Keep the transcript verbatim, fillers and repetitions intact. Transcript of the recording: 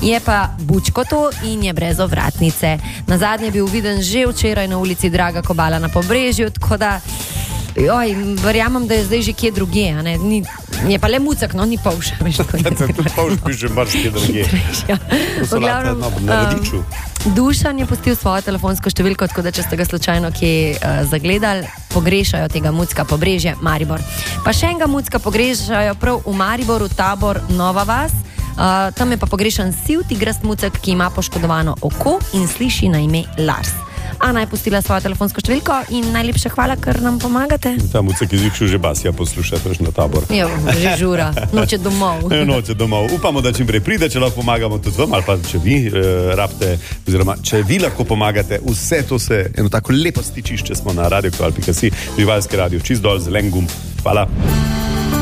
Je pa bučko to in je brez ovratnice. Nazadnje je bil viden že včeraj na ulici Draga Kobala na Pobrežju, tako da joj, verjamem, da je zdaj že kje druge, a ne? Ni, je pa le mucek, no, ni polš. Tudi polš bi že marsikje druge. V glavnem, na Radiču. Dušan je pustil svojo telefonsko številko, tako da če ste ga slučajno kje uh, zagledali, pogrešajo tega mucka Pobrežje, Maribor. Pa še enega mucka pogrešajo prav v Mariboru, Tabor, Nova Vas. Uh, tam je pa pogrešan siv tigrast mucek, ki ima poškodovano oko in sliši na ime Lars. Ana je pustila svojo telefonsko številko in najlepša hvala, ker nam pomagate. Ta mucek je zikšel že Basija posluša, tož na Tabor. Jo, že žura, noče domov. Noče domov. Upamo, da čim prej pride, če lahko pomagamo tudi vam, ali pa če vi eh, rabite, oziroma če vi lahko pomagate, vse to se, eno tako lepo stičišče smo na radio kval pika si, Bivalski radio, čist dol, zelen gumb. Hvala.